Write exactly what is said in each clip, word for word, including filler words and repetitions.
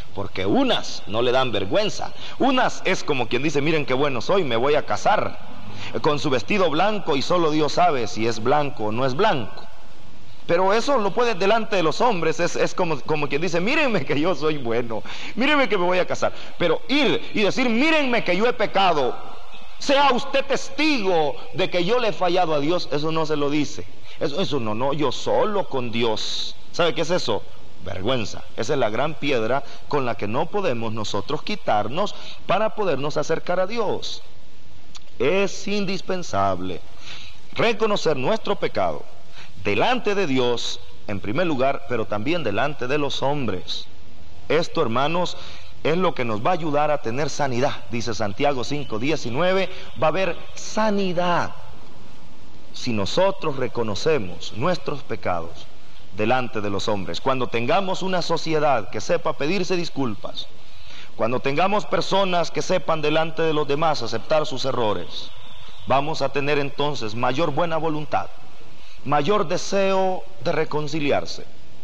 porque unas no le dan vergüenza. Unas es como quien dice, miren qué bueno soy, me voy a casar, con su vestido blanco y solo Dios sabe si es blanco o no es blanco. Pero eso lo puede delante de los hombres, es, es como, como quien dice, mírenme que yo soy bueno, mírenme que me voy a casar. Pero ir y decir, mírenme que yo he pecado, sea usted testigo de que yo le he fallado a Dios, eso no se lo dice. Eso, eso no, no, yo solo con Dios. ¿Sabe qué es eso? Vergüenza. Esa es la gran piedra con la que no podemos nosotros quitarnos para podernos acercar a Dios. Es indispensable reconocer nuestro pecado delante de Dios en primer lugar, pero también delante de los hombres. Esto, hermanos, es lo que nos va a ayudar a tener sanidad. Dice Santiago cinco diecinueve, va a haber sanidad si nosotros reconocemos nuestros pecados delante de los hombres. Cuando tengamos una sociedad que sepa pedirse disculpas, cuando tengamos personas que sepan delante de los demás aceptar sus errores, vamos a tener entonces mayor buena voluntad, mayor deseo de reconciliarse.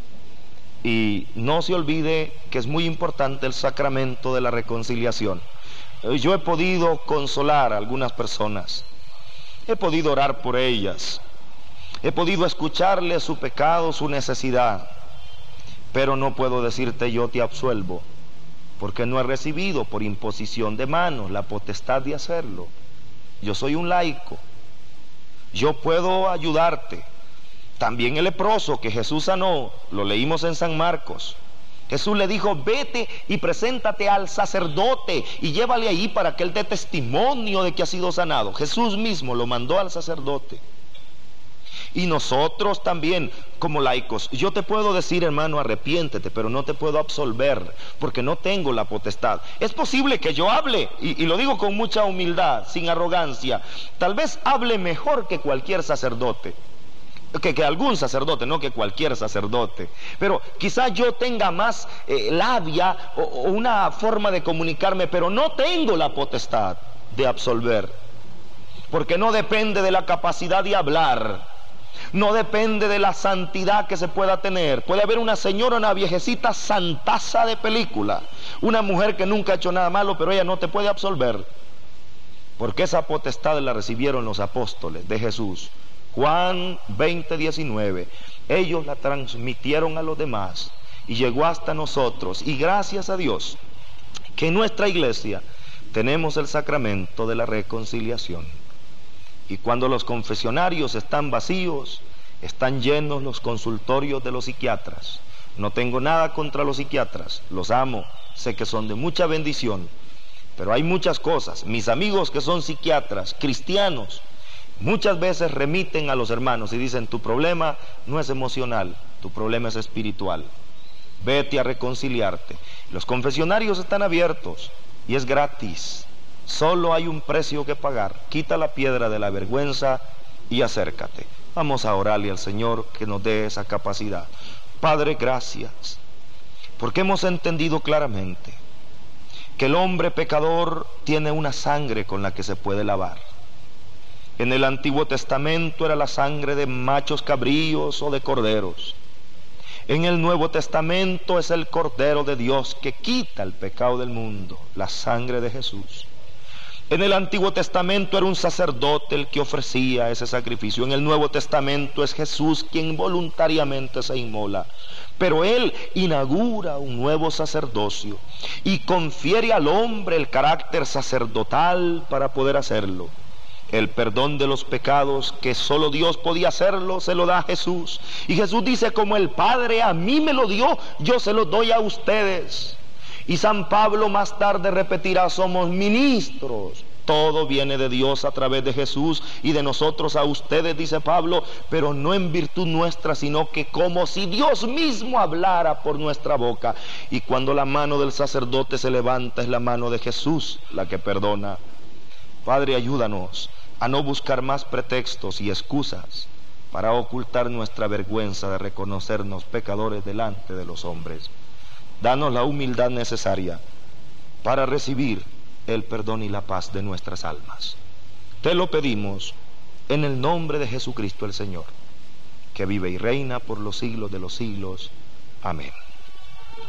Y no se olvide que es muy importante el sacramento de la reconciliación. Yo he podido consolar a algunas personas, he podido orar por ellas, he podido escucharle su pecado, su necesidad, pero no puedo decirte yo te absuelvo, porque no he recibido por imposición de manos la potestad de hacerlo. Yo soy un laico, yo puedo ayudarte. También el leproso que Jesús sanó, lo leímos en San Marcos. Jesús le dijo, vete y preséntate al sacerdote y llévale ahí para que él dé testimonio de que ha sido sanado. Jesús mismo lo mandó al sacerdote. Y nosotros también, como laicos, yo te puedo decir, hermano, arrepiéntete, pero no te puedo absolver, porque no tengo la potestad. Es posible que yo hable, y, y lo digo con mucha humildad, sin arrogancia, tal vez hable mejor que cualquier sacerdote, que, que algún sacerdote, no que cualquier sacerdote, pero quizás yo tenga más eh, labia o, o una forma de comunicarme, pero no tengo la potestad de absolver, porque no depende de la capacidad de hablar, no depende de la santidad que se pueda tener. Puede haber una señora, una viejecita santaza de película, una mujer que nunca ha hecho nada malo, pero ella no te puede absolver, porque esa potestad la recibieron los apóstoles de Jesús. Juan veinte diecinueve, ellos la transmitieron a los demás y llegó hasta nosotros, y gracias a Dios que en nuestra iglesia tenemos el sacramento de la reconciliación. Y cuando los confesionarios están vacíos, están llenos los consultorios de los psiquiatras. No tengo nada contra los psiquiatras, los amo, sé que son de mucha bendición, pero hay muchas cosas. Mis amigos que son psiquiatras, cristianos, muchas veces remiten a los hermanos y dicen, tu problema no es emocional, tu problema es espiritual, vete a reconciliarte. Los confesionarios están abiertos y es gratis. Solo hay un precio que pagar. Quita la piedra de la vergüenza y acércate. Vamos a orarle al Señor que nos dé esa capacidad. Padre, gracias, porque hemos entendido claramente que el hombre pecador tiene una sangre con la que se puede lavar. En el Antiguo Testamento era la sangre de machos cabríos o de corderos. En el Nuevo Testamento es el Cordero de Dios que quita el pecado del mundo, la sangre de Jesús. En el Antiguo Testamento era un sacerdote el que ofrecía ese sacrificio. En el Nuevo Testamento es Jesús quien voluntariamente se inmola. Pero Él inaugura un nuevo sacerdocio y confiere al hombre el carácter sacerdotal para poder hacerlo. El perdón de los pecados que solo Dios podía hacerlo, se lo da a Jesús. Y Jesús dice, como el Padre a mí me lo dio, yo se lo doy a ustedes. Y San Pablo más tarde repetirá, somos ministros. Todo viene de Dios a través de Jesús y de nosotros a ustedes, dice Pablo, pero no en virtud nuestra, sino que como si Dios mismo hablara por nuestra boca. Y cuando la mano del sacerdote se levanta, es la mano de Jesús la que perdona. Padre, ayúdanos a no buscar más pretextos y excusas para ocultar nuestra vergüenza de reconocernos pecadores delante de los hombres. Danos la humildad necesaria para recibir el perdón y la paz de nuestras almas. Te lo pedimos en el nombre de Jesucristo el Señor, que vive y reina por los siglos de los siglos. Amén.